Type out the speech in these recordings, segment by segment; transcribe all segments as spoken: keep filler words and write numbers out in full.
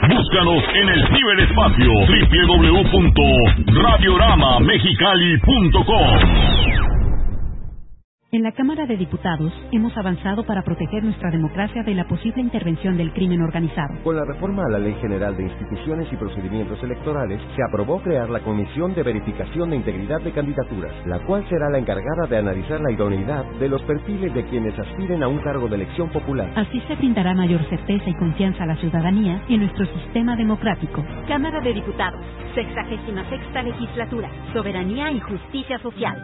Búscanos en el ciberespacio doble u doble u doble u punto radiorama mexicali punto com. En la Cámara de Diputados hemos avanzado para proteger nuestra democracia de la posible intervención del crimen organizado. Con la reforma a la Ley General de Instituciones y Procedimientos Electorales, se aprobó crear la Comisión de Verificación de Integridad de Candidaturas, la cual será la encargada de analizar la idoneidad de los perfiles de quienes aspiren a un cargo de elección popular. Así se brindará mayor certeza y confianza a la ciudadanía y en nuestro sistema democrático. Cámara de Diputados, sexagésima sexta legislatura, soberanía y justicia social.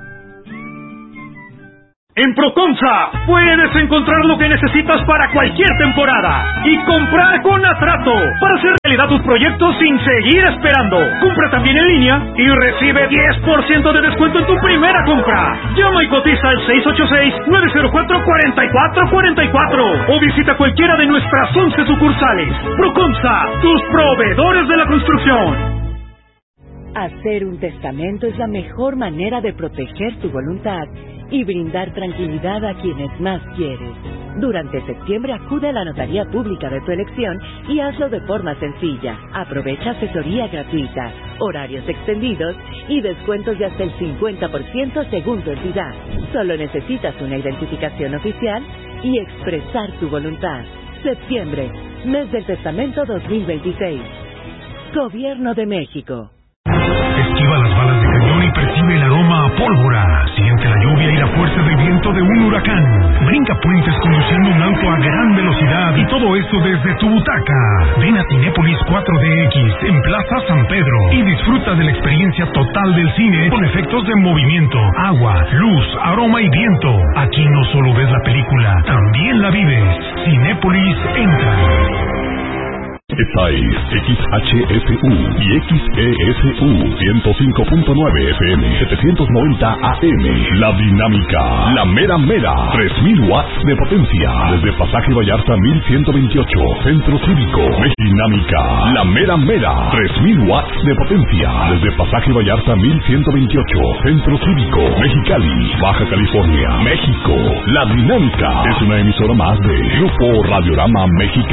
En Procomsa puedes encontrar lo que necesitas para cualquier temporada y comprar con atrato para hacer realidad tus proyectos sin seguir esperando. Compra también en línea y recibe diez por ciento de descuento en tu primera compra. Llama y cotiza al seis ocho seis, nueve cero cuatro, cuatro cuatro cuatro cuatro o visita cualquiera de nuestras once sucursales. Procomsa, tus proveedores de la construcción. Hacer un testamento es la mejor manera de proteger tu voluntad y brindar tranquilidad a quienes más quieres. Durante septiembre acude a la notaría pública de tu elección y hazlo de forma sencilla. Aprovecha asesoría gratuita, horarios extendidos y descuentos de hasta el cincuenta por ciento según tu entidad. Solo necesitas una identificación oficial y expresar tu voluntad. Septiembre, mes del testamento dos mil veintiséis. Gobierno de México. Esquiva las balas de cañón y percibe el aroma a pólvora. Siente la lluvia y la fuerza del viento de un huracán. Brinca puentes conduciendo un auto a gran velocidad y todo eso desde tu butaca. Ven a Cinépolis cuatro D X en Plaza San Pedro y disfruta de la experiencia total del cine con efectos de movimiento, agua, luz, aroma y viento. Aquí no solo ves la película, también la vives. Cinépolis entra. Esta es X H F U y X E S U ciento cinco punto nueve F M, setecientos noventa A M. La Dinámica, la mera mera, tres mil watts de potencia. Desde Pasaje Vallarta mil ciento veintiocho, Centro Cívico. Dinámica, la mera mera, tres mil watts de potencia. Desde Pasaje Vallarta mil ciento veintiocho, Centro Cívico, Mexicali, Baja California, México. La Dinámica es una emisora más de Grupo Radiorama Mexicali.